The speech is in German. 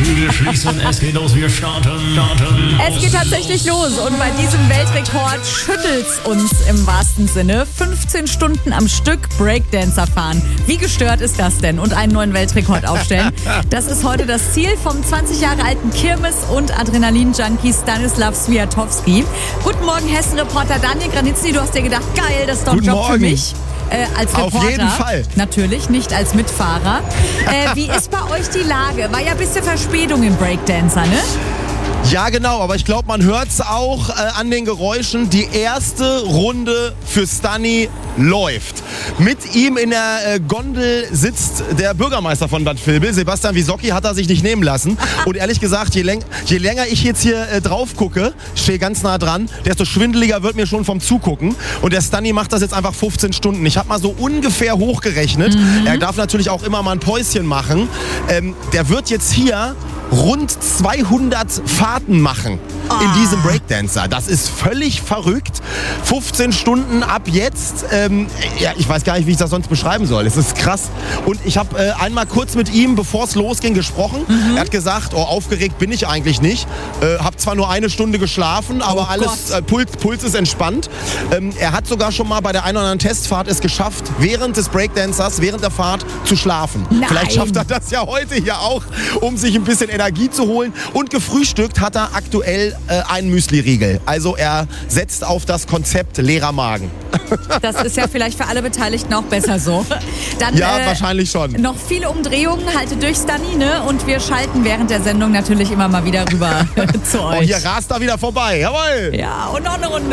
Flügel schließen, es geht los, wir starten. Es geht tatsächlich los und bei diesem Weltrekord schüttelt's uns im wahrsten Sinne. 15 Stunden am Stück Breakdancer fahren. Wie gestört ist das denn? Und einen neuen Weltrekord aufstellen. Das ist heute das Ziel vom 20 Jahre alten Kirmes- und Adrenalin-Junkie Stanislav Swiatowski. Guten Morgen, Hessen-Reporter Daniel Granitzny. Du hast dir gedacht, geil, das ist doch ein Job für mich. Als Reporter. Auf jeden Fall. Natürlich, nicht als Mitfahrer. Wie ist bei euch die Lage? War ja ein bisschen Verspätung im Breakdancer, ne? Ja, genau, aber ich glaube, man hört es auch an den Geräuschen. Die erste Runde für Stani läuft. Mit ihm in der Gondel sitzt der Bürgermeister von Bad Vilbel, Sebastian Wisocki, hat er sich nicht nehmen lassen. Und ehrlich gesagt, je länger ich jetzt hier drauf gucke, stehe ganz nah dran, desto schwindeliger wird mir schon vom Zugucken. Und der Stani macht das jetzt einfach 15 Stunden. Ich habe mal so ungefähr hochgerechnet. Er darf natürlich auch immer mal ein Päuschen machen. Der wird jetzt hier rund 200 Fahrten machen in diesem Breakdancer. Das ist völlig verrückt. 15 Stunden ab jetzt. Ja, ich weiß gar nicht, wie ich das sonst beschreiben soll. Es ist krass. Und ich habe einmal kurz mit ihm, bevor es losging, gesprochen. Er hat gesagt, aufgeregt bin ich eigentlich nicht. Habe zwar nur eine Stunde geschlafen, aber Puls ist entspannt. Er hat sogar schon mal bei der einen oder anderen Testfahrt es geschafft, während des Breakdancers, während der Fahrt zu schlafen. Nein. Vielleicht schafft er das ja heute hier auch, um sich ein bisschen Energie zu holen. Und gefrühstückt hat er aktuell einen Müsli-Riegel. Also er setzt auf das Konzept leerer Magen. Das ist ja vielleicht für alle Beteiligten auch besser so. Dann, ja, wahrscheinlich schon. Noch viele Umdrehungen, haltet durch, Stani, ne? Und wir schalten während der Sendung natürlich immer mal wieder rüber zu euch. Und hier rast er wieder vorbei. Jawohl! Ja, und noch eine Runde.